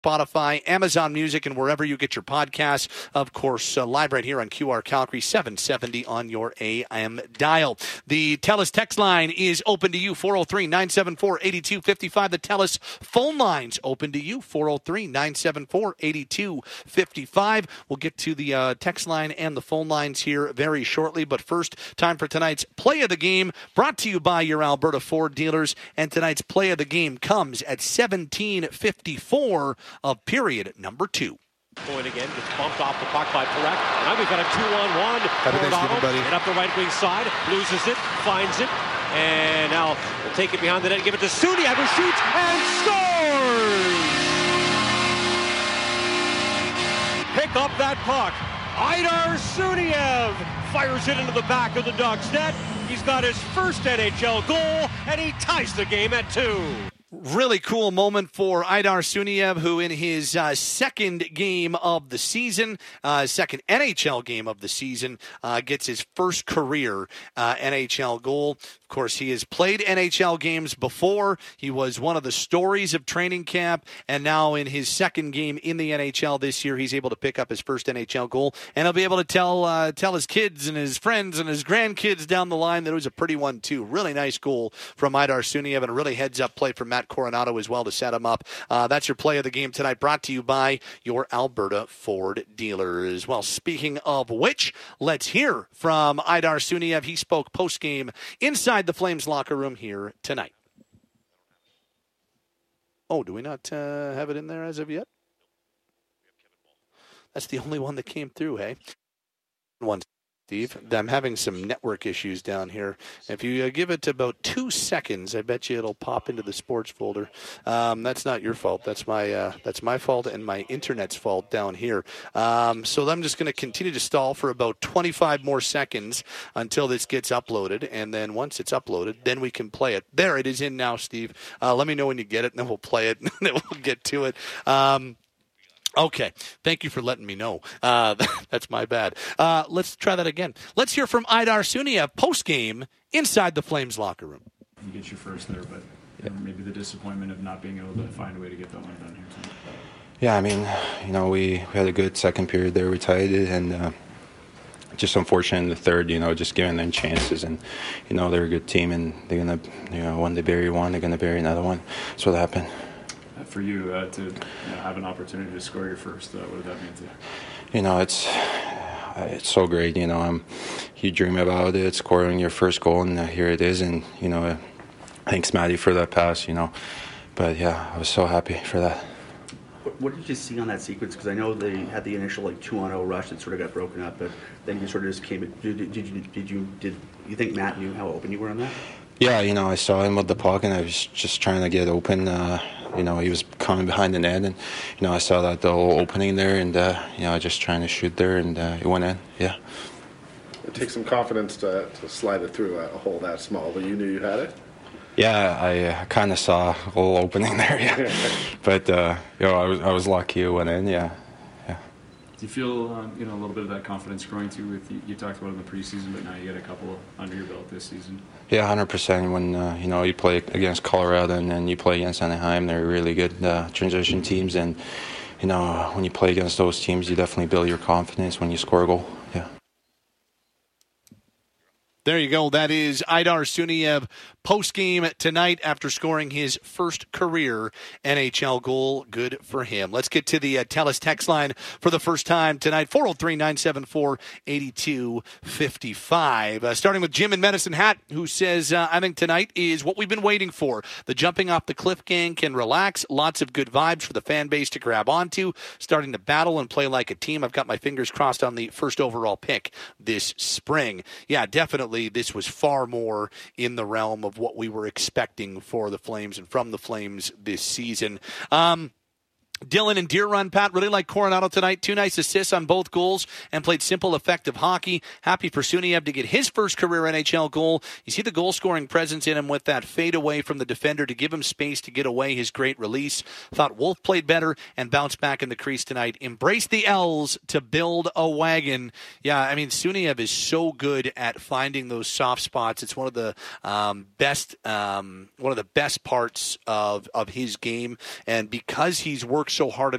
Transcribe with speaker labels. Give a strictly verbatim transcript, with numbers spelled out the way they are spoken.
Speaker 1: Spotify, Amazon Music, and wherever you get your podcasts. Of course, uh, live right here on Q R Calgary seven seventy on your A M dial. The TELUS text line is open to you, four oh three, nine seven four, eight two five five. The TELUS phone line's open to you, four oh three, nine seven four, eight two five five. We'll get to the uh, text line and the phone lines here very shortly, but first, time for tonight's Play of the Game, brought to you by your Alberta Ford dealers, and tonight's Play of the Game comes at seventeen fifty-four of period number two.
Speaker 2: Point again, gets bumped off the puck by Parekh. Now we've got a two-on-one.
Speaker 1: Everybody.
Speaker 2: And up the right wing side, loses it, finds it, and now we'll take it behind the net and give it to Suniev, who shoots and scores! Pick up that puck. Aidar Suniev fires it into the back of the Ducks' net. He's got his first N H L goal, and he ties the game at two.
Speaker 1: Really cool moment for Aidar Suniev, who in his uh, second game of the season, uh, second N H L game of the season, uh, gets his first career uh, N H L goal. Of course, he has played N H L games before. He was one of the stories of training camp, and now in his second game in the N H L this year, he's able to pick up his first N H L goal, and he'll be able to tell uh, tell his kids and his friends and his grandkids down the line that it was a pretty one, too. Really nice goal from Aidar Suniev, and a really heads-up play from Matt Coronado as well to set him up. Uh, that's your Play of the Game tonight, brought to you by your Alberta Ford dealers. Well, speaking of which, let's hear from Aidar Suniev. He spoke post-game inside the Flames locker room here tonight. Oh, do we not uh, have it in there as of yet? That's the only one that came through, hey? One. Steve, I'm having some network issues down here. If you uh, give it about two seconds, I bet you it'll pop into the sports folder. Um, that's not your fault. That's my uh, that's my fault and my internet's fault down here. Um, so I'm just going to continue to stall for about twenty-five more seconds until this gets uploaded, and then once it's uploaded, then we can play it. There, it is in now, Steve. Uh, let me know when you get it, and then we'll play it, and then we'll get to it. Um, Okay, thank you for letting me know. Uh, that's my bad. Uh, let's try that again. Let's hear from Aidar Suniev post-game inside the Flames locker room.
Speaker 3: You get your first there, but you know, maybe the disappointment of not being able to find a way to get that one done here tonight.
Speaker 4: Yeah, I mean, you know, we, we had a good second period there. We tied it, and uh, just unfortunate in the third, you know, just giving them chances. And, you know, they're a good team, and they're going to, you know, when they bury one, they're going to bury another one. That's what happened.
Speaker 3: For you uh, to you know, have an opportunity to score your first, uh, what did that mean to you?
Speaker 4: You know, it's it's so great. You know, um, you dream about it, scoring your first goal, and uh, here it is. And you know, uh, thanks, Matty, for that pass. You know, but yeah, I was so happy for that.
Speaker 5: What, what did you see on that sequence? Because I know they had the initial like two on oh rush that sort of got broken up, but then you sort of just came. Did, did, did you did you did you think Matt knew how open you were on that?
Speaker 4: Yeah, you know, I saw him with the puck, and I was just trying to get open. Uh, you know, he was coming behind the net, and, you know, I saw that the whole opening there, and, uh, you know, just trying to shoot there, and uh, it went in, yeah.
Speaker 6: It takes some confidence to, to slide it through a hole that small, but you knew you had it?
Speaker 4: Yeah, I uh, kind of saw a whole opening there, yeah. But, uh, you know, I was, I was lucky it went in, yeah.
Speaker 3: Do you feel, um, you know, a little bit of that confidence growing too? With you, you talked about it in the preseason, but now you get a couple under your belt this season.
Speaker 4: Yeah, one hundred percent. When uh, you know you play against Colorado and then you play against Anaheim, they're really good uh, transition teams, and you know when you play against those teams, you definitely build your confidence when you score a goal. Yeah.
Speaker 1: There you go. That is Aidar Suniev post-game tonight after scoring his first career N H L goal. Good for him. Let's get to the uh, TELUS text line for the first time tonight, four oh three, nine seven four, eight two five five. Uh, starting with Jim in Medicine Hat, who says, uh, I think tonight is what we've been waiting for. The jumping off the cliff gang can relax. Lots of good vibes for the fan base to grab onto. Starting to battle and play like a team. I've got my fingers crossed on the first overall pick this spring. Yeah, definitely. This was far more in the realm of what we were expecting for the Flames and from the Flames this season. Um, Dylan and Deer Run, Pat, really like Coronado tonight. Two nice assists on both goals and played simple, effective hockey. Happy for Suniev to get his first career N H L goal. You see the goal-scoring presence in him with that fade away from the defender to give him space to get away, his great release. Thought Wolf played better and bounced back in the crease tonight. Embrace the L's to build a wagon. Yeah, I mean, Suniev is so good at finding those soft spots. It's one of the um, best um, one of the best parts of, of his game. And because he's worked so hard